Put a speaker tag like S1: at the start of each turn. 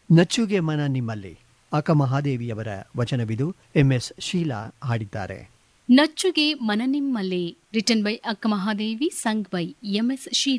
S1: ನಚ್ಚುಗೆ ಮನ ನಿಮ್ಮಲ್ಲಿ ಅಕ್ಕ ಮಹಾದೇವಿಯವರ ವಚನವಿದು. MS ಶೀಲಾ ಹಾಡಿದ್ದಾರೆ.
S2: ನಚ್ಚುಗೆ ಮನ ನಿಮ್ಮಲ್ಲಿ ರಿಟನ್ ಬೈ ಅಕ್ಕ Mahadevi, sung by MS Sheila.